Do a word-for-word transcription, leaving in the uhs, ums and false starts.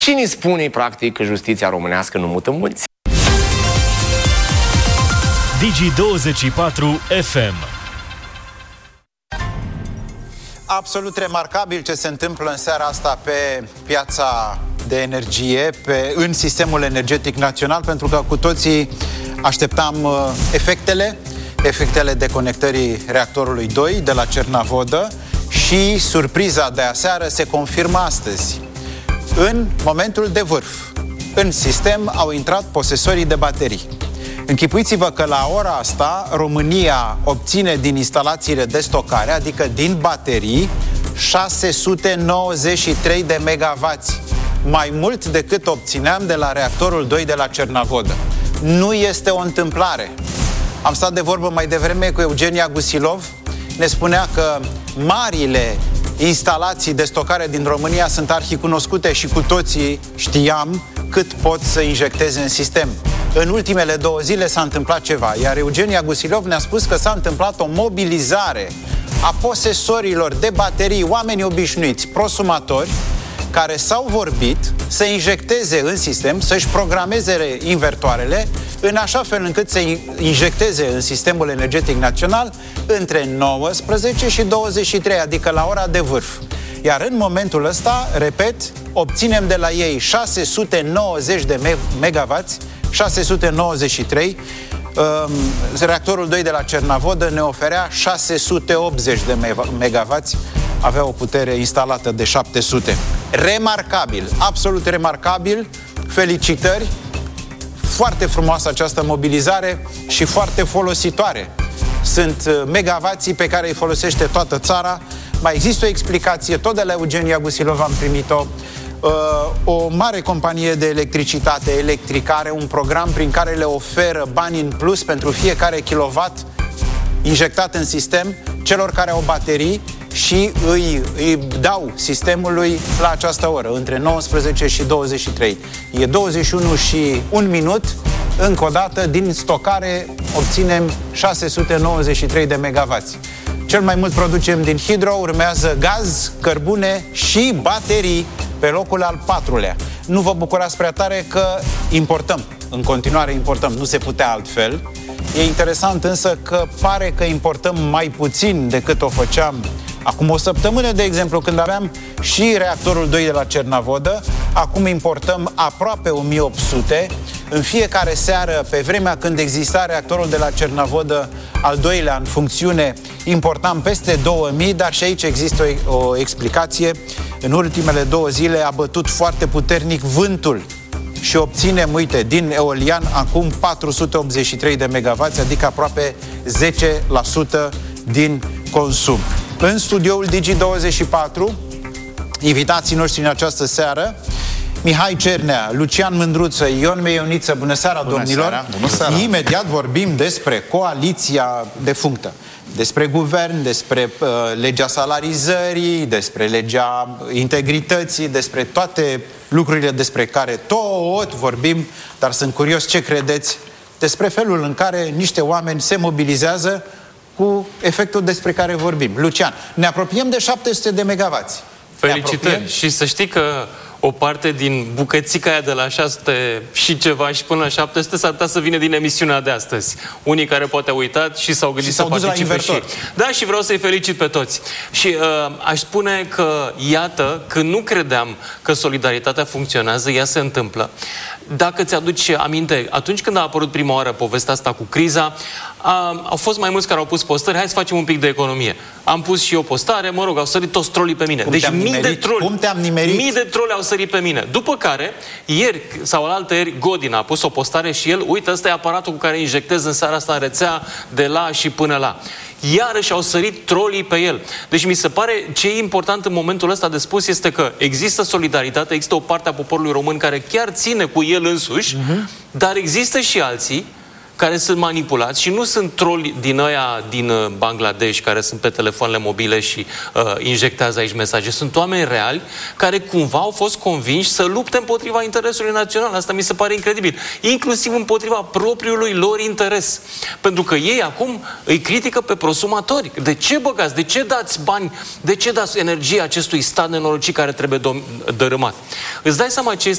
Cine spune, practic, că justiția românească nu mută mulți? Digi douăzeci și patru F M. Absolut remarcabil ce se întâmplă în seara asta pe piața de energie, pe, în sistemul energetic național, pentru că cu toții așteptam uh, efectele, efectele deconectării reactorului doi de la Cernavodă și surpriza de aseară se confirmă astăzi. În momentul de vârf, în sistem au intrat posesorii de baterii. Închipuiți-vă că la ora asta România obține din instalațiile de stocare, adică din baterii, șase sute nouăzeci și trei de megavați, mai mult decât obțineam de la reactorul doi de la Cernavodă. Nu este o întâmplare. Am stat de vorbă mai devreme cu Eugenia Gusilov, ne spunea că marile instalații de stocare din România sunt arhicunoscute și cu toții știam cât pot să injecteze în sistem. În ultimele două zile s-a întâmplat ceva, iar Eugenia Gusilov ne-a spus că s-a întâmplat o mobilizare a posesorilor de baterii, oameni obișnuiți, prosumatori, care s-au vorbit să injecteze în sistem, să-și programeze invertoarele, în așa fel încât să injecteze în sistemul energetic național între nouăsprezece și douăzeci și trei, adică la ora de vârf. Iar în momentul ăsta, repet, obținem de la ei șase sute nouăzeci de megavați, șase sute nouăzeci și trei, um, reactorul doi de la Cernavodă ne oferea șase sute optzeci de megavați, avea o putere instalată de șapte sute. Remarcabil, absolut remarcabil, felicitări, foarte frumoasă această mobilizare și foarte folositoare. Sunt megavații pe care îi folosește toată țara. Mai există o explicație, tot de la Eugenia Gusilov am primit-o. O mare companie de electricitate, Electrica, are un program prin care le oferă bani în plus pentru fiecare kilowatt injectat în sistem celor care au baterii și îi, îi dau sistemului la această oră, între nouăsprezece și douăzeci și trei. E douăzeci și unu și un minut, încă o dată, din stocare obținem șase sute nouăzeci și trei de megavați. Cel mai mult producem din hidro, urmează gaz, cărbune și baterii pe locul al patrulea. Nu vă bucurați prea tare că importăm, în continuare importăm, nu se putea altfel. E interesant însă că pare că importăm mai puțin decât o făceam acum o săptămână, de exemplu, când aveam și reactorul doi de la Cernavodă. Acum importăm aproape o mie opt sute. În fiecare seară, pe vremea când exista reactorul de la Cernavodă, al doilea în funcțiune, importam peste două mii, dar și aici există o, o explicație. În ultimele două zile a bătut foarte puternic vântul și obținem, uite, din eolian acum patru sute optzeci și trei de megavați, adică aproape zece la sută din consum. În studioul Digi douăzeci și patru, invitații noștri în această seară, Mihai Cernea, Lucian Mândruță, Ion Meioniță, bună seara, bună domnilor! Seara. Bună seara. Imediat vorbim despre coaliția defunctă, despre guvern, despre uh, legea salarizării, despre legea integrității, despre toate lucrurile despre care tot vorbim, dar sunt curios ce credeți despre felul în care niște oameni se mobilizează cu efectul despre care vorbim. Lucian, ne apropiem de șapte sute de megavați. Felicitări! Și să știi că o parte din bucățica aia de la șase sute și ceva și până la șapte sute s-ar putea să vină din emisiunea de astăzi. Unii care poate au uitat și s-au gândit să participe și... Da, și vreau să-i felicit pe toți. Și uh, aș spune că, iată, când nu credeam că solidaritatea funcționează, ea se întâmplă. Dacă ți-aduci aminte, atunci când a apărut prima oară povestea asta cu criza, a, au fost mai mulți care au pus postări, hai să facem un pic de economie. Am pus și eu postare, mă rog, au sărit toți trolii pe mine. Cum deci mii nimerit? de troli. Cum te-am nimerit? Mii de troli au sărit pe mine. După care, ieri sau alaltă ieri, Godin a pus o postare și el, uite, ăsta e aparatul cu care injectez în seara asta în rețea de la și până la. Iarăși au sărit trolii pe el. Deci mi se pare ce e important în momentul ăsta de spus este că există solidaritate, există o parte a poporului român care chiar ține cu el însuși, uh-huh. dar există și alții care sunt manipulați și nu sunt troli din ăia din Bangladesh care sunt pe telefoanele mobile și uh, injectează aici mesaje. Sunt oameni reali care cumva au fost convinși să lupte împotriva interesului național. Asta mi se pare incredibil. Inclusiv împotriva propriului lor interes. Pentru că ei acum îi critică pe prosumatori. De ce băgați? De ce dați bani? De ce dați energie acestui stat nenorocit care trebuie dărâmat? Îți dai seama ce este